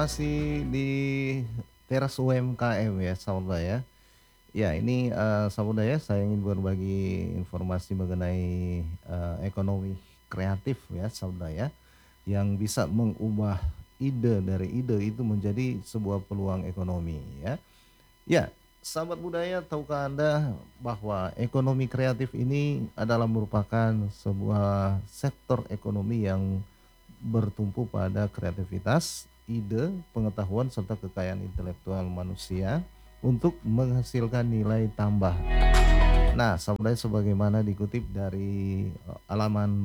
Masih di teras UMKM ya, Saudara ya. Ya, ini Saudara ya, saya ingin berbagi informasi mengenai ekonomi kreatif ya, Saudara ya, yang bisa mengubah ide dari ide itu menjadi sebuah peluang ekonomi ya. Ya, sahabat budaya, tahukah Anda bahwa ekonomi kreatif ini adalah merupakan sebuah sektor ekonomi yang bertumpu pada kreativitas, ide, pengetahuan, serta kekayaan intelektual manusia untuk menghasilkan nilai tambah. Nah, sebenarnya sebagaimana dikutip dari alaman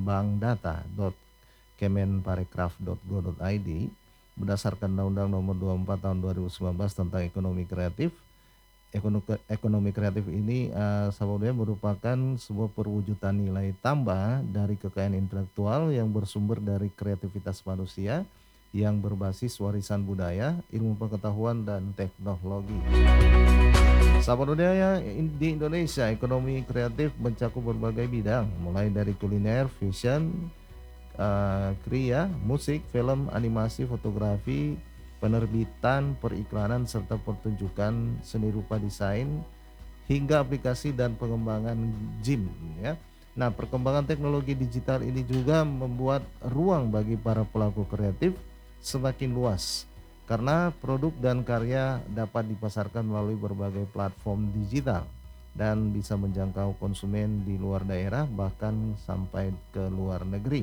bankdata.kemenparekraf.go.id, berdasarkan Undang-Undang Nomor 24 Tahun 2019 tentang ekonomi kreatif, ekonomi kreatif ini sebenarnya merupakan sebuah perwujudan nilai tambah dari kekayaan intelektual yang bersumber dari kreativitas manusia yang berbasis warisan budaya, ilmu pengetahuan, dan teknologi. Sahabat budaya di Indonesia, ekonomi kreatif mencakup berbagai bidang, mulai dari kuliner, fashion, kriya, musik, film, animasi, fotografi, penerbitan, periklanan, serta pertunjukan seni rupa desain, hingga aplikasi dan pengembangan gym ya. Nah, perkembangan teknologi digital ini juga membuat ruang bagi para pelaku kreatif semakin luas karena produk dan karya dapat dipasarkan melalui berbagai platform digital dan bisa menjangkau konsumen di luar daerah bahkan sampai ke luar negeri.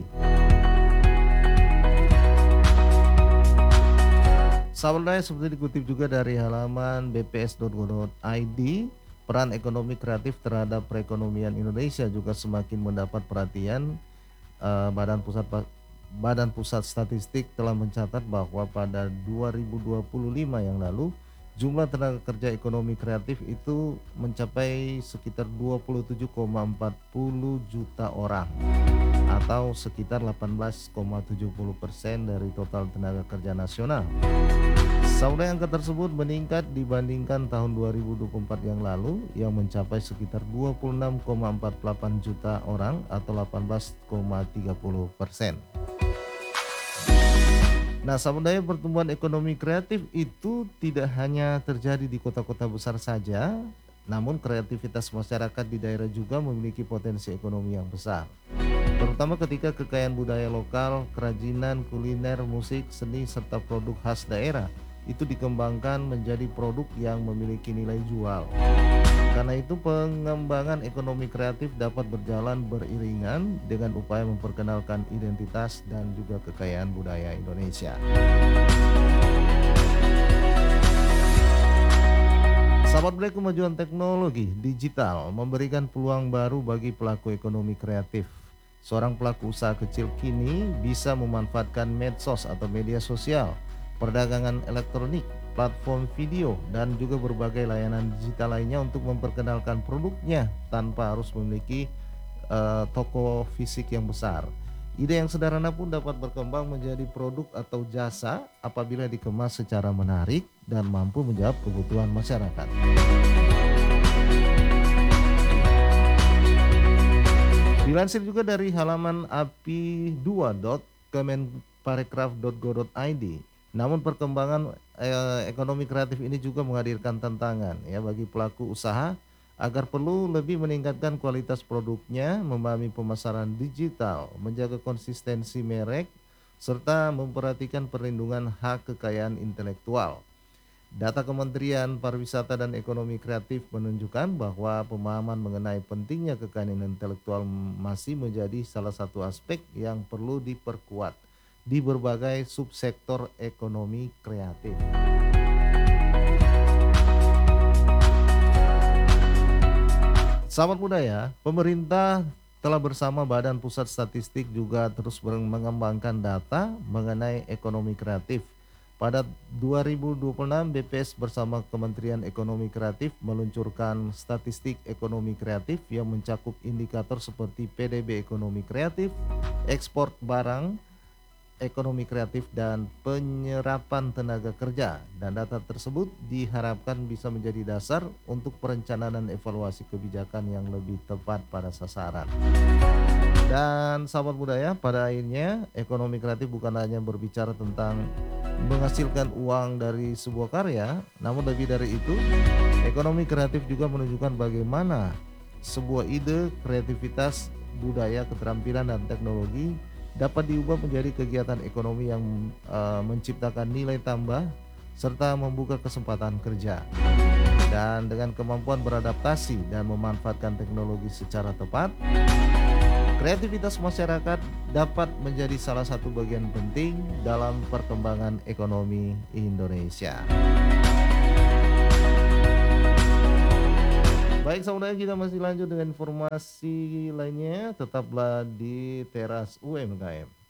Sahabat seperti dikutip juga dari halaman bps.go.id, peran ekonomi kreatif terhadap perekonomian Indonesia juga semakin mendapat perhatian. Eh, Badan Pusat Badan Pusat Statistik telah mencatat bahwa pada 2025 yang lalu jumlah tenaga kerja ekonomi kreatif itu mencapai sekitar 27,40 juta orang atau sekitar 18,70% dari total tenaga kerja nasional. Saudara, angka tersebut meningkat dibandingkan tahun 2024 yang lalu yang mencapai sekitar 26,48 juta orang atau 18,30%. Nah, saudara, pertumbuhan ekonomi kreatif itu tidak hanya terjadi di kota-kota besar saja, namun kreativitas masyarakat di daerah juga memiliki potensi ekonomi yang besar. Terutama ketika kekayaan budaya lokal, kerajinan, kuliner, musik, seni, serta produk khas daerah itu dikembangkan menjadi produk yang memiliki nilai jual. Karena itu pengembangan ekonomi kreatif dapat berjalan beriringan dengan upaya memperkenalkan identitas dan juga kekayaan budaya Indonesia. Sahabat Black, kemajuan teknologi digital memberikan peluang baru bagi pelaku ekonomi kreatif. Seorang pelaku usaha kecil kini bisa memanfaatkan medsos atau media sosial, perdagangan elektronik, platform video, dan juga berbagai layanan digital lainnya untuk memperkenalkan produknya tanpa harus memiliki toko fisik yang besar. Ide yang sederhana pun dapat berkembang menjadi produk atau jasa apabila dikemas secara menarik dan mampu menjawab kebutuhan masyarakat. Dilansir juga dari halaman api2.kemenparekraf.go.id, namun perkembangan ekonomi kreatif ini juga menghadirkan tantangan ya bagi pelaku usaha agar perlu lebih meningkatkan kualitas produknya, memahami pemasaran digital, menjaga konsistensi merek, serta memperhatikan perlindungan hak kekayaan intelektual. Data Kementerian Pariwisata dan Ekonomi Kreatif menunjukkan bahwa pemahaman mengenai pentingnya kekayaan intelektual masih menjadi salah satu aspek yang perlu diperkuat di berbagai subsektor ekonomi kreatif. Sahabat budaya, pemerintah telah bersama Badan Pusat Statistik juga terus mengembangkan data mengenai ekonomi kreatif. Pada 2026, BPS bersama Kementerian Ekonomi Kreatif meluncurkan statistik ekonomi kreatif yang mencakup indikator seperti PDB ekonomi kreatif, ekspor barang, ekonomi kreatif, dan penyerapan tenaga kerja, dan data tersebut diharapkan bisa menjadi dasar untuk perencanaan dan evaluasi kebijakan yang lebih tepat pada sasaran. Dan sahabat budaya, pada akhirnya ekonomi kreatif bukan hanya berbicara tentang menghasilkan uang dari sebuah karya, namun lebih dari itu, ekonomi kreatif juga menunjukkan bagaimana sebuah ide, kreativitas, budaya, keterampilan, dan teknologi dapat diubah menjadi kegiatan ekonomi yang menciptakan nilai tambah serta membuka kesempatan kerja. Dan dengan kemampuan beradaptasi dan memanfaatkan teknologi secara tepat, kreativitas masyarakat dapat menjadi salah satu bagian penting dalam perkembangan ekonomi Indonesia. Baik, saudara, kita masih lanjut dengan informasi lainnya. Tetaplah di Teras UMKM.